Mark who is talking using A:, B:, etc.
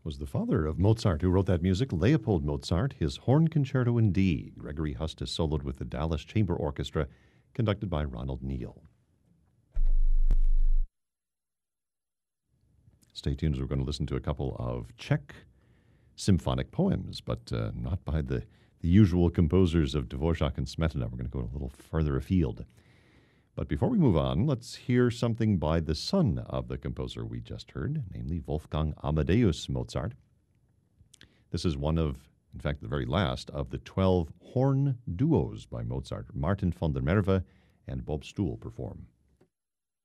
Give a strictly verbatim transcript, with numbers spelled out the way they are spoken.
A: was the father of Mozart who wrote that music, Leopold Mozart, his Horn Concerto in D. Gregory Hustis soloed with the Dallas Chamber Orchestra, conducted by Ronald Neal. Stay tuned as we're going to listen to a couple of Czech symphonic poems, but uh, not by the, the usual composers of Dvorak and Smetana. We're going to go a little further afield. But before we move on, let's hear something by the son of the composer we just heard, namely Wolfgang Amadeus Mozart. This is one of, in fact, the very last of the twelve horn duos by Mozart. Martin van der Merwe and Bob Stoel perform.